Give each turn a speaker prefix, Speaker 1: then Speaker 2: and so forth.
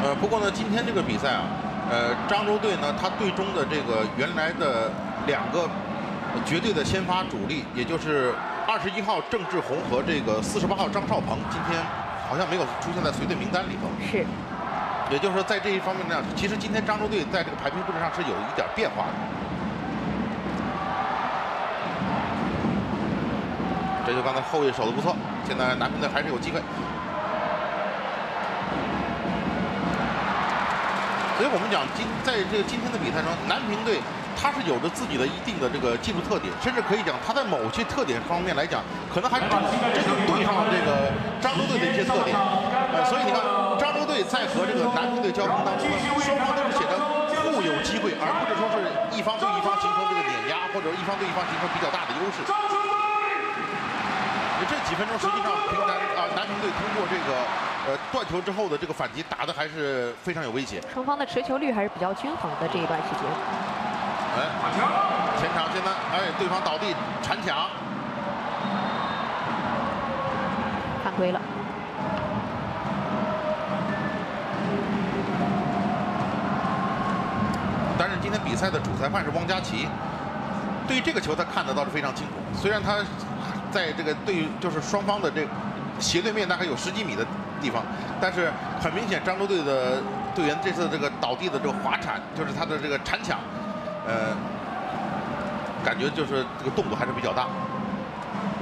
Speaker 1: 不过呢，今天这个比赛啊，漳州队呢，他队中的这个原来的2个绝对的先发主力，也就是21号郑志宏和这个48号张少鹏，今天好像没有出现在随队名单里头。
Speaker 2: 是。
Speaker 1: 也就是说，在这一方面呢，其实今天漳州队在这个排兵布阵上是有一点变化的。这就刚才后卫守得不错，现在南平队还是有机会。所以我们讲在这个今天的比赛中，南平队他是有着自己的一定的这个技术特点，甚至可以讲他在某些特点方面来讲，可能还真就对上了这个漳州队的一些特点。所以你看，漳州队在和这个南平队交锋当中，双方都是显得互有机会，而不是说是一方对一方形成这个碾压，或者一方对一方形成比较大的优势。这几分钟实际上南平队通过这个断球之后的这个反击打的还是非常有威胁。
Speaker 2: 双方的持球率还是比较均衡的这一段时间。
Speaker 1: 前场现在对方倒地铲抢，
Speaker 2: 犯规了。
Speaker 1: 但是今天比赛的主裁判是汪佳琪，对于这个球他看得倒是非常清楚，虽然他在这个就是双方的这斜对面大概有10几米的地方，但是很明显漳州队的队员这次这个倒地的这个滑铲，就是他的这个铲抢，感觉就是这个动作还是比较大。